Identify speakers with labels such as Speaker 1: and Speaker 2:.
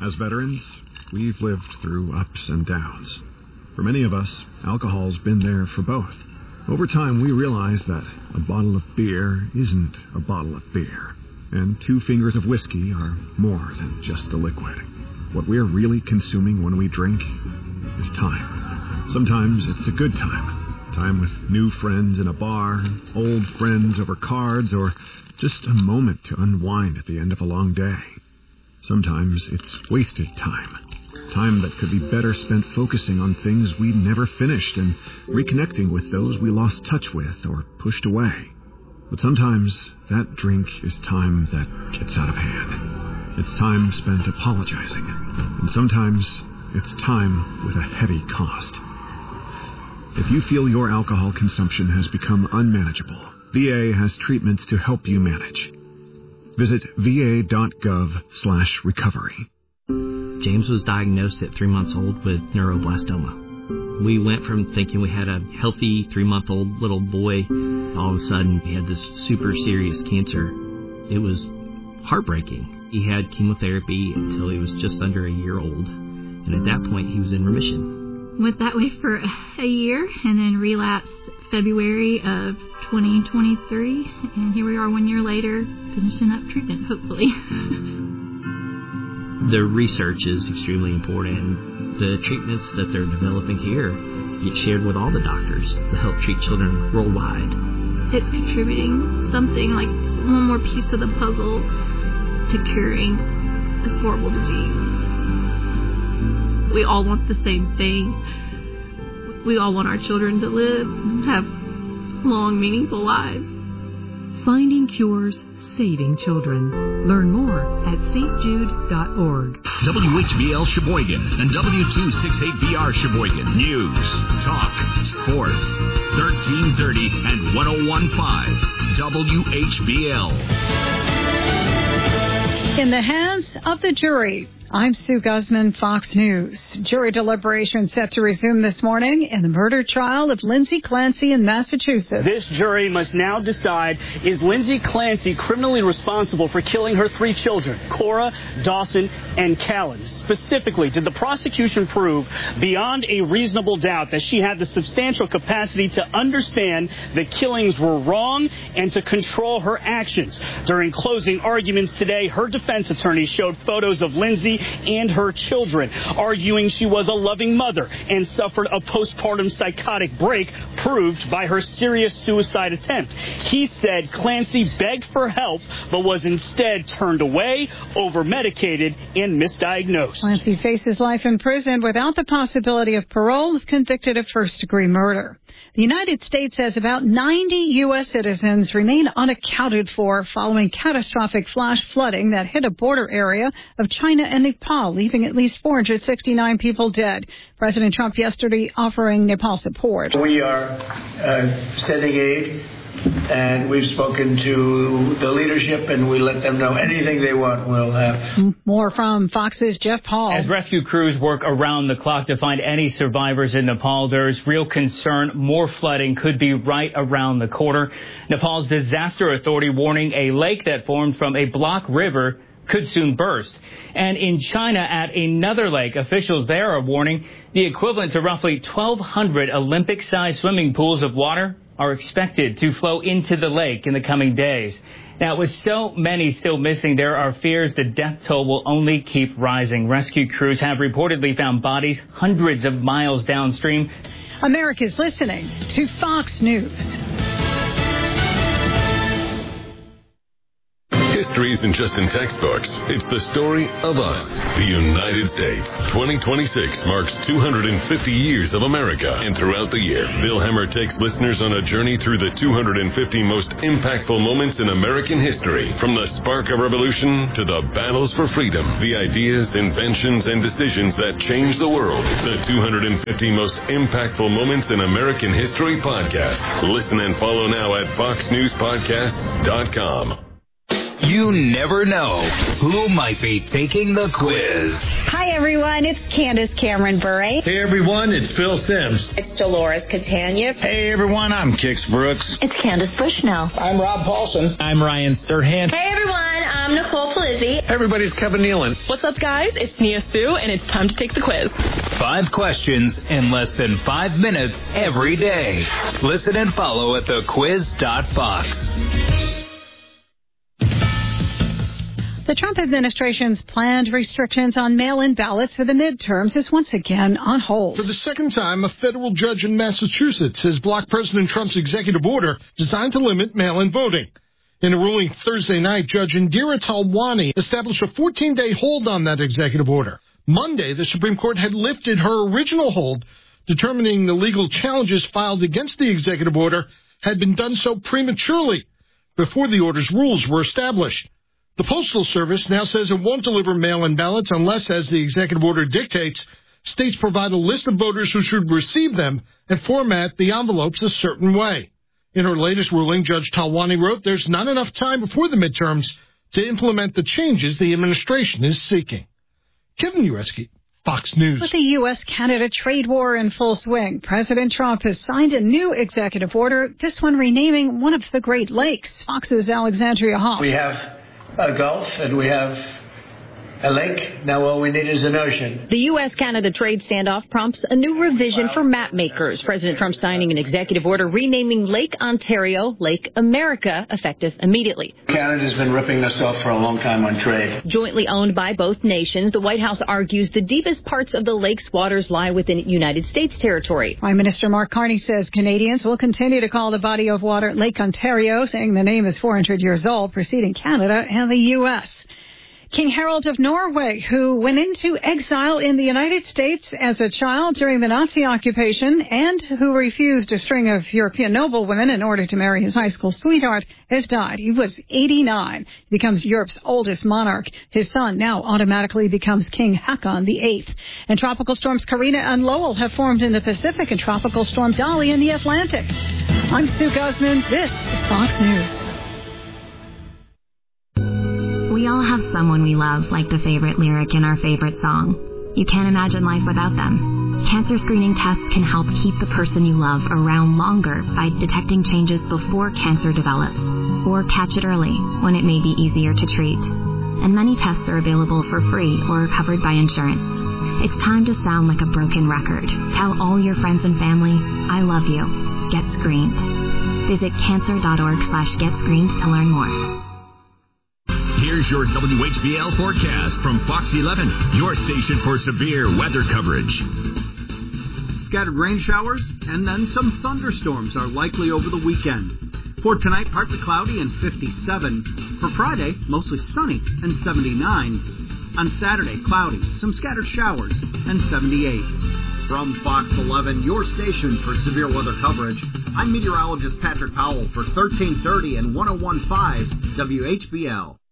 Speaker 1: As veterans, we've lived through ups and downs. For many of us, alcohol's been there for both. Over time, we realized that a bottle of beer isn't a bottle of beer, and 2 fingers of whiskey are more than just a liquid. What we're really consuming when we drink is time. Sometimes it's a good time. Time with new friends in a bar, old friends over cards, or just a moment to unwind at the end of a long day. Sometimes it's wasted time. Time that could be better spent focusing on things we never finished and reconnecting with those we lost touch with or pushed away. But sometimes that drink is time that gets out of hand. It's time spent apologizing. And sometimes it's time with a heavy cost. If you feel your alcohol consumption has become unmanageable, VA has treatments to help you manage. Visit va.gov/recovery.
Speaker 2: James was diagnosed at 3 months old with neuroblastoma. We went from thinking we had a healthy 3-month-old little boy, all of a sudden he had this super serious cancer. It was heartbreaking. He had chemotherapy until he was just under a year old, and at that point he was in remission.
Speaker 3: Went that way for a year and then relapsed February of 2023, and here we are 1 year later, finishing up treatment, hopefully.
Speaker 2: The research is extremely important, and the treatments that they're developing here get shared with all the doctors to help treat children worldwide.
Speaker 3: It's contributing something like one more piece of the puzzle to curing this horrible disease. We all want the same thing. We all want our children to live, have long, meaningful lives.
Speaker 4: Finding cures, saving children. Learn more at stjude.org.
Speaker 5: WHBL Sheboygan and W268BR Sheboygan. News, talk, sports. 1330 and 1015. WHBL.
Speaker 6: In the hands of the jury. I'm Sue Guzman, Fox News. Jury deliberation set to resume this morning in the murder trial of Lindsay Clancy in Massachusetts.
Speaker 7: This jury must now decide, is Lindsay Clancy criminally responsible for killing her 3 children, Cora, Dawson, and Callan? Specifically, did the prosecution prove beyond a reasonable doubt that she had the substantial capacity to understand the killings were wrong and to control her actions? During closing arguments today, her defense attorney showed photos of Lindsay and her children, arguing she was a loving mother and suffered a postpartum psychotic break proved by her serious suicide attempt. He said Clancy begged for help but was instead turned away, over-medicated, and misdiagnosed.
Speaker 6: Clancy faces life in prison without the possibility of parole if convicted of first-degree murder. The United States has about 90 U.S. citizens remain unaccounted for following catastrophic flash flooding that hit a border area of China and Nepal, leaving at least 469 people dead. President Trump yesterday offering Nepal support.
Speaker 8: We are sending aid, and we've spoken to the leadership, and we let them know anything they want, we'll have.
Speaker 6: More from Fox's Jeff Paul.
Speaker 9: As rescue crews work around the clock to find any survivors in Nepal, there's real concern more flooding could be right around the corner. Nepal's disaster authority warning a lake that formed from a blocked river could soon burst. And in China, at another lake, officials there are warning the equivalent to roughly 1,200 Olympic-sized swimming pools of water are expected to flow into the lake in the coming days. Now, with so many still missing, there are fears the death toll will only keep rising. Rescue crews have reportedly found bodies hundreds of miles downstream.
Speaker 6: America's listening to Fox News.
Speaker 10: History isn't just in textbooks. It's the story of us, the United States. 2026 marks 250 years of America. And throughout the year, Bill Hemmer takes listeners on a journey through the 250 most impactful moments in American history. From the spark of revolution to the battles for freedom, the ideas, inventions, and decisions that changed the world. The 250 most impactful moments in American history podcast. Listen and follow now at foxnewspodcasts.com.
Speaker 5: You never know who might be taking the quiz.
Speaker 11: Hi, everyone. It's Candace Cameron Bure.
Speaker 12: Hey, everyone. It's Phil Sims.
Speaker 11: It's Dolores Catania.
Speaker 12: Hey, everyone. I'm Kix Brooks.
Speaker 11: It's Candace Bushnell.
Speaker 13: I'm Rob Paulson.
Speaker 14: I'm Ryan Sturhan.
Speaker 15: Hey, everyone. I'm
Speaker 13: I'm Nicole Palizzi.
Speaker 12: Everybody's Kevin Nealon.
Speaker 14: What's up, guys? It's Nia Sue, and it's time to take the quiz.
Speaker 5: 5 questions in less than 5 minutes every day. Listen and follow at thequiz.fox.
Speaker 6: The Trump administration's planned restrictions on mail-in ballots for the midterms is once again on hold.
Speaker 15: For the second time, a federal judge in Massachusetts has blocked President Trump's executive order designed to limit mail-in voting. In a ruling Thursday night, Judge Indira Talwani established a 14-day hold on that executive order. Monday, the Supreme Court had lifted her original hold, determining the legal challenges filed against the executive order had been done so prematurely, before the order's rules were established. The Postal Service now says it won't deliver mail-in ballots unless, as the executive order dictates, states provide a list of voters who should receive them and format the envelopes a certain way. In her latest ruling, Judge Talwani wrote there's not enough time before the midterms to implement the changes the administration is seeking. Kevin Ureski, Fox News.
Speaker 6: With the U.S.-Canada trade war in full swing, President Trump has signed a new executive order, this one renaming one of the Great Lakes. Fox's Alexandria Hoff.
Speaker 8: We have a Gulf and we have a lake. Now all we need is an ocean.
Speaker 16: The U.S.-Canada trade standoff prompts a new revision for map makers. President Trump signing an executive order renaming Lake Ontario Lake America, effective immediately.
Speaker 8: Canada's been ripping us off for a long time on trade.
Speaker 16: Jointly owned by both nations, the White House argues the deepest parts of the lake's waters lie within United States territory.
Speaker 6: Prime Minister Mark Carney says Canadians will continue to call the body of water Lake Ontario, saying the name is 400 years old, preceding Canada and the U.S. King Harold of Norway, who went into exile in the United States as a child during the Nazi occupation and who refused a string of European noblewomen in order to marry his high school sweetheart, has died. He was 89. He becomes Europe's oldest monarch. His son now automatically becomes King Haakon VIII. And tropical storms Karina and Lowell have formed in the Pacific and tropical storm Dolly in the Atlantic. I'm Sue Guzman. This is Fox News.
Speaker 17: We all have someone we love, like the favorite lyric in our favorite song. You can't imagine life without them. Cancer screening tests can help keep the person you love around longer by detecting changes before cancer develops, or catch it early when it may be easier to treat. And many tests are available for free or covered by insurance. It's time to sound like a broken record. Tell all your friends and family, I love you. Get screened. Visit cancer.org/getscreened to learn more.
Speaker 18: Here's your WHBL forecast from Fox 11, your station for severe weather coverage.
Speaker 19: Scattered rain showers and then some thunderstorms are likely over the weekend. For tonight, partly cloudy and 57. For Friday, mostly sunny and 79. On Saturday, cloudy, some scattered showers and 78. From Fox 11, your station for severe weather coverage, I'm meteorologist Patrick Powell for 1330 and 101.5 WHBL.